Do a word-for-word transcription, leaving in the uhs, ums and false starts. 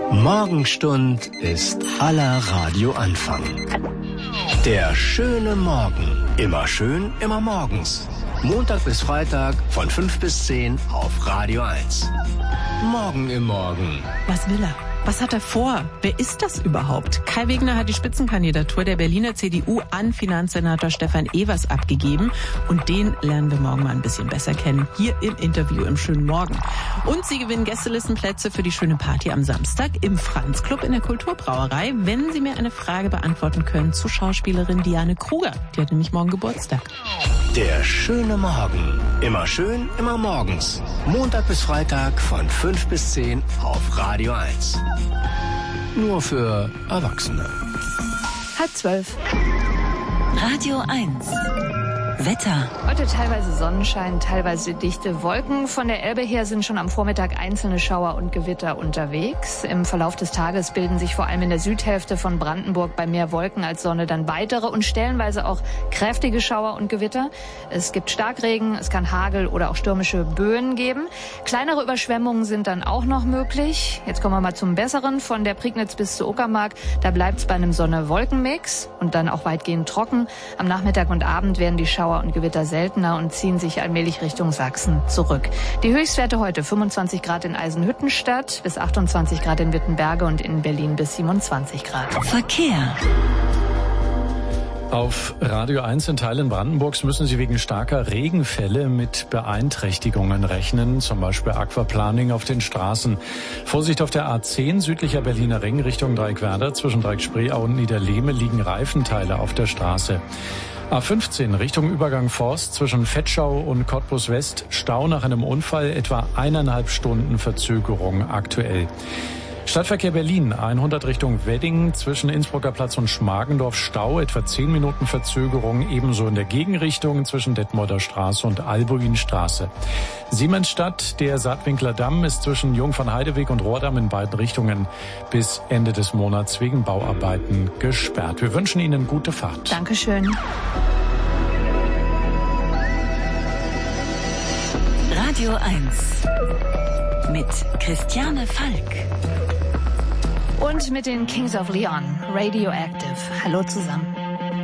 Morgenstund ist aller Radioanfang. Der schöne Morgen. Immer schön, immer morgens. Montag bis Freitag von fünf bis zehn auf Radio eins. Morgen im Morgen. Was will er? Was hat er vor? Wer ist das überhaupt? Kai Wegner hat die Spitzenkandidatur der Berliner C D U an Finanzsenator Stefan Evers abgegeben. Und den lernen wir morgen mal ein bisschen besser kennen. Hier im Interview im schönen Morgen. Und Sie gewinnen Gästelistenplätze für die schöne Party am Samstag im Franz Club in der Kulturbrauerei, wenn Sie mir eine Frage beantworten können zu Schauspielerin Diane Kruger. Die hat nämlich morgen Geburtstag. Der schöne Morgen. Immer schön, immer morgens. Montag bis Freitag von fünf bis zehn auf Radio eins. Nur für Erwachsene. Halb zwölf. Radio eins. Wetter. Heute teilweise Sonnenschein, teilweise dichte Wolken. Von der Elbe her sind schon am Vormittag einzelne Schauer und Gewitter unterwegs. Im Verlauf des Tages bilden sich vor allem in der Südhälfte von Brandenburg bei mehr Wolken als Sonne dann weitere und stellenweise auch kräftige Schauer und Gewitter. Es gibt Starkregen, es kann Hagel oder auch stürmische Böen geben. Kleinere Überschwemmungen sind dann auch noch möglich. Jetzt kommen wir mal zum Besseren. Von der Prignitz bis zur Uckermark, da bleibt es bei einem Sonne-Wolken-Mix und dann auch weitgehend trocken. Am Nachmittag und Abend werden die Schauer und Gewitter seltener und ziehen sich allmählich Richtung Sachsen zurück. Die Höchstwerte heute fünfundzwanzig Grad in Eisenhüttenstadt, bis achtundzwanzig Grad in Wittenberge und in Berlin bis siebenundzwanzig Grad. Verkehr. Auf Radio eins in Teilen Brandenburgs müssen Sie wegen starker Regenfälle mit Beeinträchtigungen rechnen, zum Beispiel Aquaplaning auf den Straßen. Vorsicht auf der A zehn südlicher Berliner Ring Richtung Dreieckwerder. Zwischen Dreieck-Spreeau und Niederlehme liegen Reifenteile auf der Straße. A fünfzehn Richtung Übergang Forst zwischen Vetschau und Cottbus West. Stau nach einem Unfall, etwa eineinhalb Stunden Verzögerung aktuell. Stadtverkehr Berlin, hundert Richtung Wedding, zwischen Innsbrucker Platz und Schmargendorf Stau, etwa zehn Minuten Verzögerung, ebenso in der Gegenrichtung zwischen Detmolder Straße und Albuinstraße. Siemensstadt, der Saatwinkler Damm ist zwischen Jungfernheideweg und Rohrdamm in beiden Richtungen bis Ende des Monats wegen Bauarbeiten gesperrt. Wir wünschen Ihnen gute Fahrt. Dankeschön. Radio eins mit Christiane Falk. Und mit den Kings of Leon, Radioactive. Hallo zusammen.